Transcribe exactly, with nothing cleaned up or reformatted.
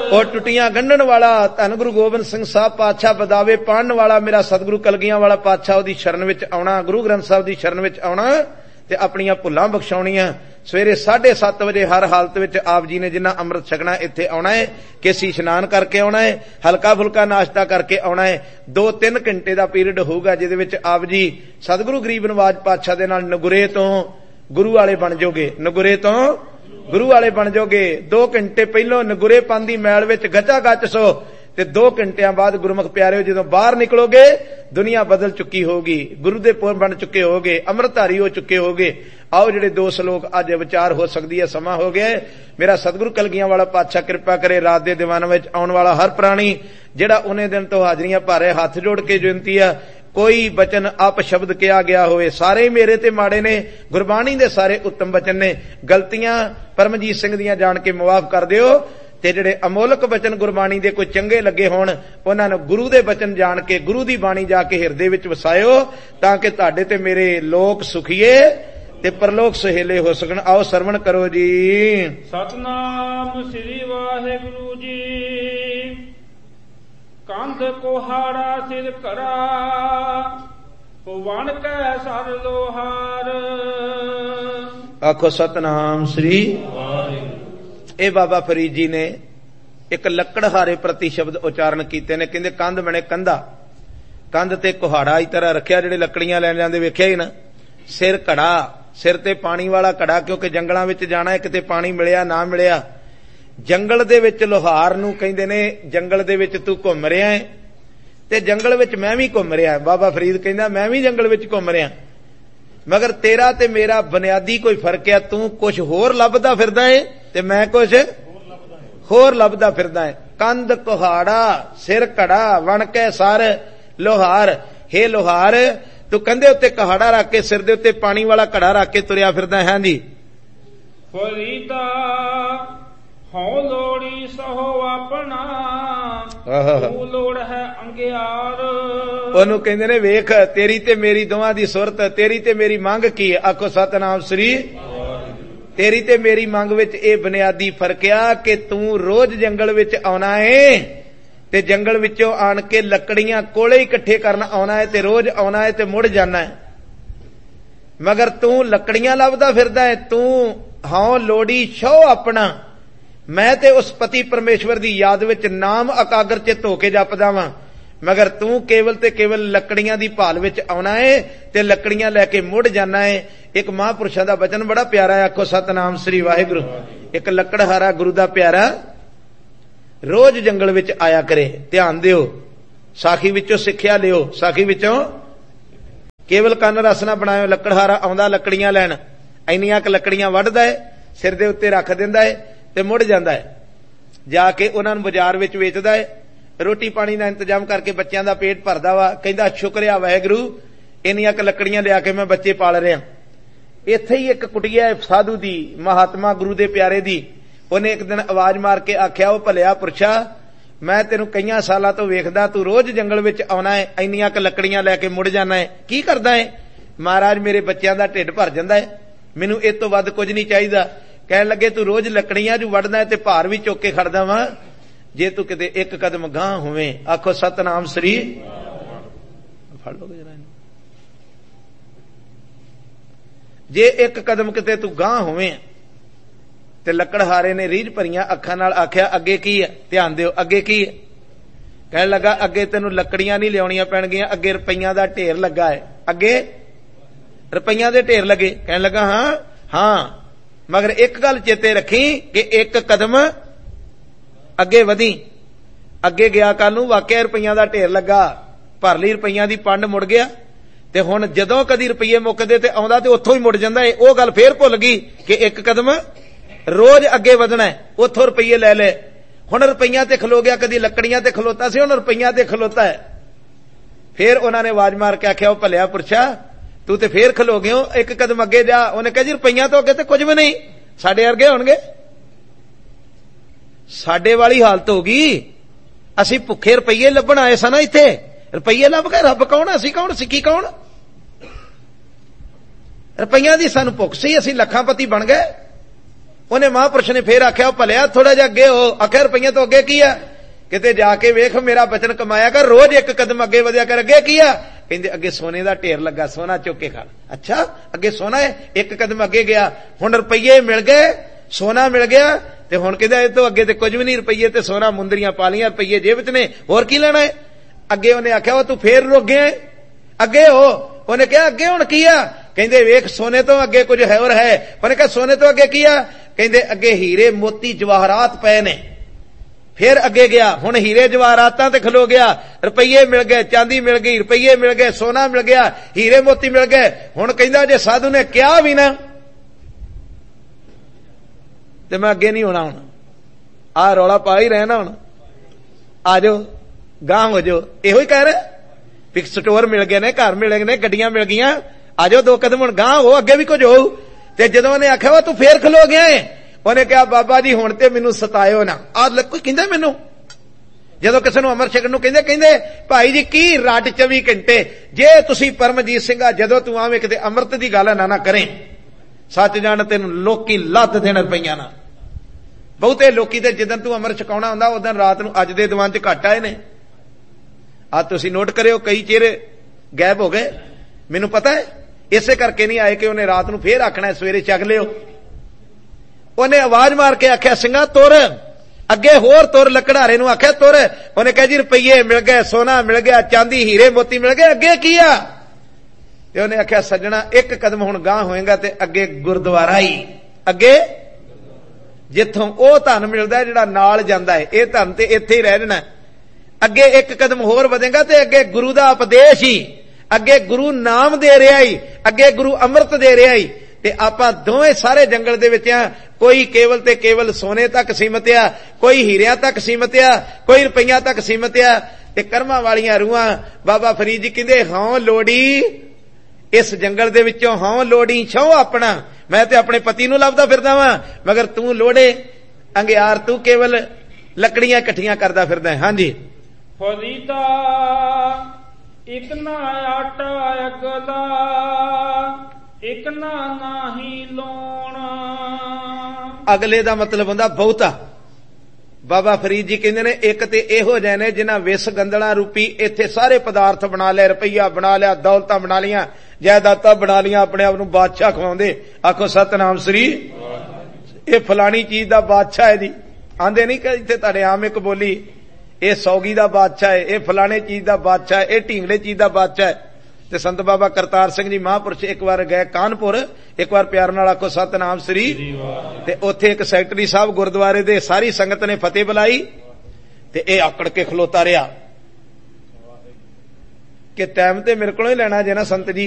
ਉਹ ਟੁੱਟੀਆਂ ਗੰਢਣ ਵਾਲਾ ਧੰਨ ਗੁਰੂ ਗੋਬਿੰਦ ਸਿੰਘ ਸਾਹਿਬ ਪਾਤਸ਼ਾਹ ਬਦਾਵੇ ਪਾੜਨ ਵਾਲਾ ਮੇਰਾ ਸਤਿਗੁਰੂ ਕਲਗੀਆਂ ਵਾਲਾ ਪਾਤਸ਼ਾਹ ਉਹਦੀ ਸ਼ਰਨ ਵਿੱਚ ਆਉਣਾ, ਗੁਰੂ ਗ੍ਰੰਥ ਸਾਹਿਬ ਦੀ ਸ਼ਰਨ ਵਿੱਚ ਆਉਣਾ ਤੇ ਆਪਣੀਆਂ ਭੁੱਲਾਂ ਬਖਸ਼ਾਉਣੀਆਂ। ਸਵੇਰੇ ਸਾਢੇ ਸੱਤ ਵਜੇ ਹਰ ਹਾਲਤ ਵਿੱਚ ਆਪ ਜੀ ਨੇ ਜਿੰਨਾ ਅੰਮ੍ਰਿਤ ਛਕਣਾ ਇੱਥੇ ਆਉਣਾ ਹੈ, ਕੇਸੀ ਇਸ਼ਨਾਨ ਕਰਕੇ ਆਉਣਾ ਹੈ, ਹਲਕਾ ਫੁਲਕਾ ਨਾਸ਼ਤਾ ਕਰਕੇ ਆਉਣਾ ਹੈ। ਦੋ ਤਿੰਨ ਘੰਟੇ ਦਾ ਪੀਰੀਅਡ ਹੋਊਗਾ ਜਿਹਦੇ ਵਿੱਚ ਆਪ ਜੀ ਸਤਿਗੁਰੂ ਗਰੀਬ ਨਵਾਜ ਪਾਤਸ਼ਾਹ ਦੇ ਨਾਲ ਨਗੁਰੇ ਤੋਂ ਗੁਰੂ ਵਾਲੇ ਬਣ ਜਾਓਗੇ, ਨਗੁਰੇ ਤੋਂ ਗੁਰੂ ਵਾਲੇ ਬਣ ਜਾਓਗੇ। ਦੋ ਘੰਟੇ ਪਹਿਲੋਂ ਨਗੁਰੇ ਪੰਨ ਦੀ ਮੈਲ ਵਿੱਚ ਗਚਾ ਗਚ ਸੋ ਤੇ ਦੋ ਘੰਟਿਆਂ ਬਾਅਦ ਗੁਰਮੁਖ ਪਿਆਰਿਓ ਜਦੋਂ ਬਾਹਰ ਨਿਕਲੋਗੇ ਦੁਨੀਆ ਬਦਲ ਚੁੱਕੀ ਹੋਗੀ, ਗੁਰੂ ਦੇ ਪੁਰ ਬਣ ਚੁੱਕੇ ਹੋਗੇ, ਅੰਮ੍ਰਿਤਧਾਰੀ ਹੋ ਚੁੱਕੇ ਹੋਗੇ। ਆਓ ਜਿਹੜੇ ਦੋ ਸ਼ਲੋਕ ਅੱਜ ਵਿਚਾਰ ਹੋ ਸਕਦੀ ਹੈ, ਸਮਾਂ ਹੋ ਗਿਆ। ਮੇਰਾ ਸਤਿਗੁਰੂ ਕਲਗੀਆਂ ਵਾਲਾ ਪਾਤਸ਼ਾਹ ਕਿਰਪਾ ਕਰੇ ਰਾਤ ਦੇ ਦੀਵਾਨਾਂ ਵਿੱਚ ਆਉਣ ਵਾਲਾ ਹਰ ਪ੍ਰਾਣੀ ਜਿਹੜਾ ਉਹਨੇ ਦਿਨ ਤੋਂ ਹਾਜ਼ਰੀਆਂ ਭਰ ਰਿਹਾ ਹੱਥ ਜੋੜ ਕੇ ਬੇਨਤੀ ਆ, ਕੋਈ ਬਚਨ ਅਪ ਸ਼ਬਦ ਕਿਹਾ ਗਿਆ ਹੋਵੇ ਸਾਰੇ ਮੇਰੇ ਤੇ ਮਾੜੇ ਨੇ, ਗੁਰਬਾਣੀ ਦੇ ਸਾਰੇ ਉੱਤਮ ਬਚਨ ਨੇ, ਗਲਤੀਆਂ ਪਰਮਜੀਤ ਸਿੰਘ ਦੀਆਂ ਜਾਣ ਕੇ ਮੁਆਫ ਕਰ ਦਿਓ ਤੇ ਜਿਹੜੇ ਅਮੋਲਕ ਬਚਨ ਗੁਰਬਾਣੀ ਦੇ ਕੋਈ ਚੰਗੇ ਲੱਗੇ ਹੋਣ ਉਹਨਾਂ ਨੂੰ ਗੁਰੂ ਦੇ ਬਚਨ ਜਾਣ ਕੇ ਗੁਰੂ ਦੀ ਬਾਣੀ ਜਾ ਕੇ ਹਿਰਦੇ ਵਿੱਚ ਵਸਾਇਓ ਤਾਂ ਕਿ ਤੁਹਾਡੇ ਤੇ ਮੇਰੇ ਲੋਕ ਸੁਖੀਏ ਤੇ ਪਰਲੋਕ ਸੁਹੇਲੇ ਹੋ ਸਕਣ। ਆਓ ਸਰਵਣ ਕਰੋ ਜੀ। ਸਤਨਾਮ ਸ੍ਰੀ ਵਾਹਿਗੁਰੂ ਜੀ। ਕੰਧ ਕੋਹਾੜਾ ਸਿਰ ਕਰਾ ਵਣ ਕੈ ਸਰ ਲੋਹਾਰ। ਆਖੋ ਸਤਨਾਮ ਸ੍ਰੀ ਵਾਹਿਗੁਰੂ। ਇਹ ਬਾਬਾ ਫਰੀਦ ਜੀ ਨੇ ਇੱਕ ਲੱਕੜਹਾਰੇ ਪ੍ਰਤੀ ਸ਼ਬਦ ਉਚਾਰਨ ਕੀਤੇ ਨੇ। ਕਹਿੰਦੇ ਕੰਧ ਬਣੇ ਕੰਧਾ, ਕੰਧ ਤੇ ਕੁਹਾੜਾ ਇਸ ਤਰ੍ਹਾਂ ਰੱਖਿਆ ਜਿਹੜੇ ਲੱਕੜੀਆਂ ਲੈਣ ਜਾਂਦੇ ਵੇਖਿਆ ਹੀ ਨਾ। ਸਿਰ ਘੜਾ, ਸਿਰ ਤੇ ਪਾਣੀ ਵਾਲਾ ਘੜਾ, ਕਿਉਂਕਿ ਜੰਗਲਾਂ ਵਿੱਚ ਜਾਣਾ, ਕਿਤੇ ਪਾਣੀ ਮਿਲਿਆ ਨਾ ਮਿਲਿਆ। ਜੰਗਲ ਦੇ ਵਿੱਚ ਲੋਹਾਰ ਨੂੰ ਕਹਿੰਦੇ ਨੇ ਜੰਗਲ ਦੇ ਵਿੱਚ ਤੂੰ ਘੁੰਮ ਰਿਹਾ ਹੈ ਤੇ ਜੰਗਲ ਵਿੱਚ ਮੈਂ ਵੀ ਘੁੰਮ ਰਿਹਾ। ਬਾਬਾ ਫਰੀਦ ਕਹਿੰਦਾ ਮੈਂ ਵੀ ਜੰਗਲ ਵਿੱਚ ਘੁੰਮ ਰਿਹਾ, ਮਗਰ ਤੇਰਾ ਤੇ ਮੇਰਾ ਬੁਨਿਆਦੀ ਕੋਈ ਫਰਕ ਹੈ। ਤੂੰ ਕੁਝ ਹੋਰ ਲੱਭਦਾ ਫਿਰਦਾ ਏ ਤੇ ਮੈਂ ਕੁਝ ਹੋਰ ਲੱਭਦਾ ਫਿਰਦਾ ਏ। ਕੰਧ ਕੁਹਾੜਾ ਸਿਰ ਘੜਾ ਵਣ ਕੇ ਸਰ ਲੋਹਾਰ। ਹੇ ਲੋਹਾਰ ਤੂੰ ਕੰਧੇ ਉੱਤੇ ਕੁਹਾੜਾ ਰੱਖ ਕੇ ਸਿਰ ਦੇ ਉੱਤੇ ਪਾਣੀ ਵਾਲਾ ਘੜਾ ਰੱਖ ਕੇ ਤੁਰਿਆ ਫਿਰਦਾ ਹੈ ਜੀ। ਫਰੀਦਾ ਹਉ ਲੋੜੀ ਸਹੋ ਆਪਣਾ ਤੂੰ ਲੋੜ ਹੈ ਅੰਗਿਆਰ। ਉਹਨੂੰ ਕਹਿੰਦੇ ਨੇ ਵੇਖ ਤੇਰੀ ਤੇ ਮੇਰੀ ਦੋਵਾਂ ਦੀ ਸੁਰਤ, ਤੇਰੀ ਤੇ ਮੇਰੀ ਮੰਗ ਕੀ ਹੈ। ਆਖੋ ਸਤਨਾਮ ਸ੍ਰੀ। ਤੇਰੀ ਤੇ ਮੇਰੀ ਮੰਗ ਵਿੱਚ ਇਹ ਬੁਨਿਆਦੀ ਫਰਕ ਆ ਕਿ ਤੂੰ ਰੋਜ਼ ਜੰਗਲ ਵਿੱਚ ਆਉਣਾ ਏ ਤੇ ਜੰਗਲ ਵਿੱਚੋਂ ਆਣ ਕੇ ਲੱਕੜੀਆਂ ਕੋਲੇ ਇਕੱਠੇ ਕਰਨ ਆਉਣਾ ਹੈ ਤੇ ਰੋਜ਼ ਆਉਣਾ ਹੈ ਤੇ ਮੁੜ ਜਾਣਾ ਹੈ। ਮਗਰ ਤੂੰ ਲੱਕੜੀਆਂ ਲੱਭਦਾ ਫਿਰਦਾ ਹੈ। ਤੂੰ ਹਾਂ ਲੋੜੀ ਛੋ ਆਪਣਾ, ਮੈਂ ਤੇ ਉਸ ਪਤੀ ਪਰਮੇਸ਼ਵਰ ਦੀ ਯਾਦ ਵਿੱਚ ਨਾਮ ਇਕਾਗਰ ਚਿੱਤ ਹੋ ਕੇ ਜਪਦਾ ਵਾਂ। ਮਗਰ ਤੂੰ ਕੇਵਲ ਤੇ ਕੇਵਲ ਲੱਕੜੀਆਂ ਦੀ ਭਾਲ ਵਿੱਚ ਆਉਣਾ ਏ ਤੇ ਲੱਕੜੀਆਂ ਲੈ ਕੇ ਮੁੜ ਜਾਣਾ ਏ। ਇੱਕ ਮਹਾਂਪੁਰਸ਼ਾਂ ਦਾ ਬਚਨ ਬੜਾ ਪਿਆਰਾ ਹੈ। ਆਖੋ ਸਤਨਾਮ ਸ੍ਰੀ ਵਾਹਿਗੁਰੂ। ਇੱਕ ਲੱਕੜਹਾਰਾ ਗੁਰੂ ਦਾ ਪਿਆਰਾ ਰੋਜ਼ ਜੰਗਲ ਵਿੱਚ ਆਇਆ ਕਰੇ। ਧਿਆਨ ਦਿਓ, ਸਾਖੀ ਵਿੱਚੋਂ ਸਿੱਖਿਆ ਲਿਓ। ਸਾਖੀ ਵਿੱਚੋਂ ਕੇਵਲ ਕੰਨ ਰਸ ਨਾ ਬਣਾਇਓ। ਲੱਕੜਹਾਰਾ ਆਉਂਦਾ ਲੱਕੜੀਆਂ ਲੈਣ, ਇੰਨੀਆਂ ਕੁ ਲੱਕੜੀਆਂ ਵੱਢਦਾ ਏ, ਸਿਰ ਦੇ ਉੱਤੇ ਰੱਖ ਦਿੰਦਾ ਏ ਤੇ ਮੁੜ ਜਾਂਦਾ ਹੈ। ਜਾ ਕੇ ਉਹਨਾਂ ਨੂੰ ਬਾਜ਼ਾਰ ਵਿੱਚ ਵੇਚਦਾ ਹੈ, ਰੋਟੀ ਪਾਣੀ ਦਾ ਇੰਤਜ਼ਾਮ ਕਰਕੇ ਬੱਚਿਆਂ ਦਾ ਪੇਟ ਭਰਦਾ ਵਾ। ਕਹਿੰਦਾ ਸ਼ੁਕਰਿਆ ਵਾਹਿਗੁਰੂ ਇੰਨੀਆਂ ਕੁ ਲੱਕੜੀਆਂ ਲਿਆ ਕੇ ਮੈਂ ਬੱਚੇ ਪਾਲ ਰਿਹਾ। ਇੱਥੇ ਹੀ ਇੱਕ ਕੁਟੀਆ ਸਾਧੂ ਦੀ, ਮਹਾਤਮਾ ਗੁਰੂ ਦੇ ਪਿਆਰੇ ਦੀ, ਉਹਨੇ ਇੱਕ ਦਿਨ ਆਵਾਜ਼ ਮਾਰ ਕੇ ਆਖਿਆ ਉਹ ਭਲਿਆ ਪੁਰਸ਼ਾ ਮੈਂ ਤੈਨੂੰ ਕਈਆਂ ਸਾਲਾਂ ਤੋਂ ਵੇਖਦਾ, ਤੂੰ ਰੋਜ਼ ਜੰਗਲ ਵਿੱਚ ਆਉਣਾ ਹੈ, ਇੰਨੀਆਂ ਕੁ ਲੱਕੜੀਆਂ ਲੈ ਕੇ ਮੁੜ ਜਾਣਾ ਹੈ, ਕੀ ਕਰਦਾ ਹੈ? ਮਹਾਰਾਜ ਮੇਰੇ ਬੱਚਿਆਂ ਦਾ ਢਿੱਡ ਭਰ ਜਾਂਦਾ ਹੈ, ਮੈਨੂੰ ਇਹ ਤੋਂ ਵੱਧ ਕੁਝ ਨਹੀਂ ਚਾਹੀਦਾ। ਕਹਿਣ ਲੱਗੇ ਤੂੰ ਰੋਜ਼ ਲੱਕੜੀਆਂ ਜੂ ਵੱਢਦਾ ਤੇ ਭਾਰ ਵੀ ਚੁੱਕ ਕੇ ਖੜਦਾ ਵਾ, ਜੇ ਤੂੰ ਕਿਤੇ ਇੱਕ ਕਦਮ ਗਾਂਹ ਹੋਵੇਂ। ਆਖੋ ਸਤਨਾਮ ਸ੍ਰੀ। ਫੜ ਲਓਗੇ ਜਰਾ, ਜੇ ਇੱਕ ਕਦਮ ਕਿਤੇ ਤੂੰ ਗਾਂਹ ਹੋਵੇਂ। ਤੇ ਲੱਕੜਹਾਰੇ ਨੇ ਰੀਝ ਭਰੀਆਂ ਅੱਖਾਂ ਨਾਲ ਆਖਿਆ ਅੱਗੇ ਕੀ ਹੈ? ਧਿਆਨ ਦਿਓ, ਅੱਗੇ ਕੀ ਹੈ? ਕਹਿਣ ਲੱਗਾ ਅੱਗੇ ਤੈਨੂੰ ਲੱਕੜੀਆਂ ਨਹੀਂ ਲਿਆਉਣੀਆਂ ਪੈਣਗੀਆਂ, ਅੱਗੇ ਰੁਪਈਆਂ ਦਾ ਢੇਰ ਲੱਗਾ ਹੈ। ਅੱਗੇ ਰੁਪਈਆਂ ਦੇ ਢੇਰ ਲੱਗੇ। ਕਹਿਣ ਲੱਗਾ ਹਾਂ ਹਾਂ, ਮਗਰ ਇੱਕ ਗੱਲ ਚੇਤੇ ਰੱਖੀ ਕਿ ਇੱਕ ਕਦਮ ਅੱਗੇ ਵਧੀ। ਅੱਗੇ ਗਿਆ ਕੱਲ ਨੂੰ ਵਾਕਿਆ ਰੁਪਈਆਂ ਦਾ ਢੇਰ ਲੱਗਾ, ਭਰ ਲਈ ਰੁਪਈਆਂ ਦੀ ਪੰਡ, ਮੁੜ ਗਿਆ। ਤੇ ਹੁਣ ਜਦੋਂ ਕਦੀ ਰੁਪਈਏ ਮੁੱਕਦੇ ਤੇ ਆਉਂਦਾ ਤੇ ਉੱਥੋਂ ਹੀ ਮੁੜ ਜਾਂਦਾ ਏ। ਉਹ ਗੱਲ ਫੇਰ ਭੁੱਲ ਗਈ ਕਿ ਇੱਕ ਕਦਮ ਰੋਜ਼ ਅੱਗੇ ਵਧਣਾ, ਉੱਥੋਂ ਰੁਪਈਏ ਲੈ ਲੈ। ਹੁਣ ਰੁਪਈਆਂ ਤੇ ਖਲੋ ਗਿਆ, ਕਦੀ ਲੱਕੜੀਆਂ ਤੇ ਖਲੋਤਾ ਸੀ, ਹੁਣ ਰੁਪਈਆਂ ਤੇ ਖਲੋਤਾ ਹੈ। ਫੇਰ ਉਹਨਾਂ ਨੇ ਆਵਾਜ਼ ਮਾਰ ਕੇ ਆਖਿਆ ਉਹ ਭਲਿਆ ਪੁਰਸ਼ਾ ਤੂੰ ਤੇ ਫੇਰ ਖਲੋ ਗਿਓ, ਇੱਕ ਕਦਮ ਅੱਗੇ ਜਾ। ਉਹਨੇ ਕਿਹਾ ਜੀ ਰੁਪਈਆਂ ਤੋਂ ਅੱਗੇ ਤੇ ਕੁਝ ਵੀ ਨਹੀਂ, ਸਾਡੇ ਵਰਗੇ ਹੋਣਗੇ। ਸਾਡੇ ਵਾਲੀ ਹਾਲਤ ਹੋ ਗਈ, ਅਸੀਂ ਭੁੱਖੇ ਰੁਪਈਏ ਲੱਭਣ ਆਏ ਸਾਂ ਨਾ ਇੱਥੇ। ਰੁਪਈਏ ਲੱਭ ਕੇ ਰੱਬ ਕੌਣ, ਅਸੀਂ ਕੌਣ, ਸਿੱਖੀ ਕੌਣ? ਰੁਪਈਆਂ ਦੀ ਸਾਨੂੰ ਭੁੱਖ ਸੀ, ਅਸੀਂ ਲੱਖਾਂਪਤੀ ਬਣ ਗਏ। ਉਹਨੇ ਮਹਾਂਪੁਰਸ਼ ਨੇ ਫੇਰ ਆਖਿਆ, ਭਲਿਆ ਥੋੜਾ ਜਿਹਾ ਅੱਗੇ ਹੋ। ਆਖਿਆ ਰੁਪਈਆ ਤੋਂ ਅੱਗੇ ਕੀ ਆ? ਕਿਤੇ ਜਾ ਕੇ ਵੇਖ, ਮੇਰਾ ਬਚਨ ਕਮਾਇਆ ਕਰ, ਰੋਜ਼ ਇੱਕ ਕਦਮ ਅੱਗੇ ਵਧਿਆ ਕਰ। ਅੱਗੇ ਕੀ ਆ? ਕਹਿੰਦੇ ਅੱਗੇ ਸੋਨੇ ਦਾ ਢੇਰ ਲੱਗਾ, ਸੋਨਾ ਚੁੱਕ ਕੇ ਖਾ। ਅੱਛਾ, ਅੱਗੇ ਸੋਨਾ ਹੈ? ਇੱਕ ਕਦਮ ਅੱਗੇ ਗਿਆ, ਹੁਣ ਰੁਪਈਏ ਮਿਲ ਗਏ, ਸੋਨਾ ਮਿਲ ਗਿਆ, ਤੇ ਹੁਣ ਕਹਿੰਦਾ ਇਹ ਤੋਂ ਅੱਗੇ ਤੇ ਕੁਝ ਵੀ ਨਹੀਂ, ਰੁਪਈਏ ਤੇ ਸੋਨਾ ਮੁੰਦਰੀਆਂ ਪਾ ਲੀਆਂ, ਰੁਪਈਏ ਜੇਬ ਚ ਨੇ, ਹੋਰ ਕੀ ਲੈਣਾ ਹੈ? ਅੱਗੇ ਉਹਨੇ ਆਖਿਆ, ਉਹ ਤੂੰ ਫੇਰ ਰੁਕ ਗਿਆ, ਅੱਗੇ ਹੋ। ਉਹਨੇ ਕਿਹਾ ਅੱਗੇ ਹੁਣ ਕੀ ਆ? ਕਹਿੰਦੇ ਵੇਖ, ਸੋਨੇ ਤੋਂ ਅੱਗੇ ਕੁਝ ਹੈ ਹੋਰ ਹੈ। ਉਹਨੇ ਕਿਹਾ ਸੋਨੇ ਤੋਂ ਅੱਗੇ ਕੀ ਆ? ਕਹਿੰਦੇ ਅੱਗੇ ਹੀਰੇ ਮੋਤੀ ਜਵਾਹਰਾਤ ਪਏ ਨੇ। ਫਿਰ ਅੱਗੇ ਗਿਆ, ਹੁਣ ਹੀਰੇ ਜਵਾਹਰਾਤਾਂ ਤੇ ਖਲੋ ਗਿਆ, ਰੁਪਈਏ ਮਿਲ ਗਏ, ਚਾਂਦੀ ਮਿਲ ਗਈ, ਰੁਪਈਏ ਮਿਲ ਗਏ, ਸੋਨਾ ਮਿਲ ਗਿਆ, ਹੀਰੇ ਮੋਤੀ ਮਿਲ ਗਏ। ਹੁਣ ਕਹਿੰਦਾ ਜੇ ਸਾਧੂ ਨੇ ਕਿਹਾ ਵੀ ਨਾ ਤੇ ਮੈਂ ਅੱਗੇ ਨਹੀਂ ਹੋਣਾ, ਹੁਣ ਆਹ ਰੌਲਾ ਪਾ ਹੀ ਰਹਿਣਾ, ਹੁਣ ਆ ਜਾਓ ਗਾਂ ਹੋ ਜਾਓ। ਇਹੋ ਹੀ ਕਹਿ ਰਿਹਾ, ਵੀ ਸਟੋਰ ਮਿਲ ਗਏ ਨੇ, ਘਰ ਮਿਲ ਗਏ ਨੇ, ਗੱਡੀਆਂ ਮਿਲ ਗਈਆਂ, ਆ ਜਾਓ ਦੋ ਕਦਮ ਹੁਣ ਗਾਂ ਹੋ, ਅੱਗੇ ਵੀ ਕੁਝ ਹੋਊ। ਤੇ ਜਦੋਂ ਉਹਨੇ ਆਖਿਆ ਵਾ ਤੂੰ ਫੇਰ ਖਲੋ ਗਿਆ ਏ, ਉਹਨੇ ਕਿਹਾ ਬਾਬਾ ਜੀ ਹੁਣ ਤੇ ਮੈਨੂੰ ਸਤਾਇਓ ਨਾ। ਆ ਕੋਈ ਕਹਿੰਦਾ ਮੈਨੂੰ, ਜਦੋਂ ਕਿਸੇ ਨੂੰ ਅਮਰ ਛਕਣ ਨੂੰ ਕਹਿੰਦੇ ਕਹਿੰਦੇ ਭਾਈ ਜੀ ਕੀ ਰੱਟ ਚੌਵੀ ਘੰਟੇ, ਜੇ ਤੁਸੀਂ ਪਰਮਜੀਤ ਸਿੰਘਾ ਜਦੋਂ ਤੂੰ ਆਵੇਂ ਕਿਤੇ ਅੰਮ੍ਰਿਤ ਦੀ ਗੱਲ ਨਾ ਨਾ ਕਰੇ, ਸੱਚ ਜਾਣ ਤੈਨੂੰ ਲੋਕੀ ਲੱਤ ਦੇਣ ਰੁਪਈਆ ਨਾ। ਬਹੁਤੇ ਲੋਕੀ ਤੇ ਜਿੱਦਣ ਤੂੰ ਅਮਰ ਛਕਾਉਣਾ ਹੁੰਦਾ ਉਦੋਂ ਰਾਤ ਨੂੰ ਅੱਜ ਦੇ ਦੀਵਾਨ ਚ ਘੱਟ ਆਏ ਨੇ। ਆ ਤੁਸੀਂ ਨੋਟ ਕਰਿਓ, ਕਈ ਚਿਹਰੇ ਗਾਇਬ ਹੋ ਗਏ। ਮੈਨੂੰ ਪਤਾ ਹੈ ਇਸੇ ਕਰਕੇ ਨਹੀਂ ਆਏ ਕਿ ਉਹਨੇ ਰਾਤ ਨੂੰ ਫੇਰ ਆਖਣਾ ਸਵੇਰੇ ਚੱਕ ਲਿਓ। ਉਹਨੇ ਆਵਾਜ਼ ਮਾਰ ਕੇ ਆਖਿਆ, ਸਿੰਘਾ ਤੁਰ ਅੱਗੇ, ਹੋਰ ਤੁਰ। ਲੱਕੜਾਰੇ ਨੂੰ ਆਖਿਆ ਤੁਰ। ਉਹਨੇ ਕਿਹਾ ਜੀ ਰੁਪਈਏ ਮਿਲ ਗਏ, ਸੋਨਾ ਮਿਲ ਗਿਆ, ਚਾਂਦੀ ਹੀਰੇ ਮੋਤੀ ਮਿਲ ਗਏ, ਅੱਗੇ ਕੀ ਆ? ਤੇ ਉਹਨੇ ਆਖਿਆ ਸੱਜਣਾ ਇੱਕ ਕਦਮ ਹੁਣ ਗਾਂ ਹੋਏਗਾ ਤੇ ਅੱਗੇ ਗੁਰਦੁਆਰਾ ਹੀ, ਅੱਗੇ ਜਿੱਥੋਂ ਉਹ ਧਨ ਮਿਲਦਾ ਜਿਹੜਾ ਨਾਲ ਜਾਂਦਾ ਹੈ, ਇਹ ਧਨ ਤੇ ਇੱਥੇ ਹੀ ਰਹਿ ਜਾਣਾ। ਅੱਗੇ ਇੱਕ ਕਦਮ ਹੋਰ ਵਧੇਗਾ ਤੇ ਅੱਗੇ ਗੁਰੂ ਦਾ ਉਪਦੇਸ਼ ਹੀ, ਅੱਗੇ ਗੁਰੂ ਨਾਮ ਦੇ ਰਿਹਾ ਹੀ, ਅੱਗੇ ਗੁਰੂ ਅੰਮ੍ਰਿਤ ਦੇ ਰਿਹਾ ਹੀ। ਤੇ ਆਪਾਂ ਦੋਵੇਂ ਸਾਰੇ ਜੰਗਲ ਦੇ ਵਿੱਚ ਆ, ਕੋਈ ਕੇਵਲ ਤੇ ਕੇਵਲ ਸੋਨੇ ਤੱਕ ਸੀਮਤ ਆ, ਕੋਈ ਹੀਰਿਆਂ ਤੱਕ ਸੀਮਤ ਆ, ਕੋਈ ਰੁਪਈਆਂ ਤੱਕ ਸੀਮਤ ਆ। ਤੇ ਕਰਮਾਂ ਵਾਲੀਆਂ ਰੂਹਾਂ ਬਾਬਾ ਫਰੀਦ ਜੀ ਕਹਿੰਦੇ ਹਉ ਲੋੜੀ ਇਸ ਜੰਗਲ ਦੇ ਵਿੱਚੋਂ, ਹਉ ਲੋੜੀ ਛਉ ਆਪਣਾ। ਮੈਂ ਤੇ ਆਪਣੇ ਪਤੀ ਨੂੰ ਲੱਭਦਾ ਫਿਰਦਾ ਵਾਂ, ਮਗਰ ਤੂੰ ਲੋੜੇ ਅੰਗਿਆਰ, ਤੂੰ ਕੇਵਲ ਲੱਕੜੀਆਂ ਇਕੱਠੀਆਂ ਕਰਦਾ ਫਿਰਦਾ। ਹਾਂਜੀ, ਫਰੀਦਾ ਇਕ ਨਾ ਆਟਾ ਅਗਲਾ, ਇਕ ਨਾ ਨਾਹੀ ਲੋਣ। ਅਗਲੇ ਦਾ ਮਤਲਬ ਹੁੰਦਾ ਬਹੁਤਾ। ਬਾਬਾ ਫਰੀਦ ਜੀ ਕਹਿੰਦੇ ਨੇ ਇੱਕ ਤੇ ਇਹੋ ਜਿਹੇ ਨੇ ਜਿਨ੍ਹਾਂ ਵਿਸ ਗੰਦਲਾਂ ਰੂਪੀ ਇੱਥੇ ਸਾਰੇ ਪਦਾਰਥ ਬਣਾ ਲਏ, ਰੁਪਈਆ ਬਣਾ ਲਿਆ, ਦੌਲਤਾਂ ਬਣਾ ਲੀਆਂ, ਜਾਇਦਾਦਾਂ ਬਣਾ ਲੀਆਂ, ਆਪਣੇ ਆਪ ਨੂੰ ਬਾਦਸ਼ਾਹ ਖਵਾਉਂਦੇ। ਆਖੋ ਸਤਨਾਮ ਸ੍ਰੀ, ਇਹ ਫਲਾਣੀ ਚੀਜ਼ ਦਾ ਬਾਦਸ਼ਾਹ ਹੈ ਜੀ। ਆਂਦੇ ਨਹੀਂ ਕਿ ਇੱਥੇ ਤੁਹਾਡੇ ਆਮ ਇੱਕ ਬੋਲੀ, ਇਹ ਸੌਗੀ ਦਾ ਬਾਦਸ਼ਾਹ ਹੈ, ਇਹ ਫਲਾਣੇ ਚੀਜ਼ ਦਾ ਬਾਦਸ਼ਾਹ ਹੈ, ਇਹ ਢੀਂਗੜੇ ਚੀਜ਼ ਦਾ ਬਾਦਸ਼ਾਹ ਹੈ। ਤੇ ਸੰਤ ਬਾਬਾ ਕਰਤਾਰ ਸਿੰਘ ਜੀ ਮਹਾਂਪੁਰਸ਼ ਇੱਕ ਵਾਰ ਗਏ ਕਾਨਪੁਰ, ਇੱਕ ਵਾਰ ਪਿਆਰ ਨਾਲ ਆਖੋ ਸਤਨਾਮ ਸ੍ਰੀ। ਤੇ ਉੱਥੇ ਇੱਕ ਸੈਕਟਰੀ ਸਾਹਿਬ ਗੁਰਦੁਆਰੇ ਦੇ ਸਾਰੀ ਸੰਗਤ ਨੇ ਫਤਿਹ ਬੁਲਾਈ, ਤੇ ਇਹ ਆਕੜ ਕੇ ਖਲੋਤਾ ਰਿਹਾ ਕਿ ਟਾਈਮ ਤੇ ਮੇਰੇ ਕੋਲੋਂ ਹੀ ਲੈਣਾ ਜੇ ਨਾ ਸੰਤ ਜੀ।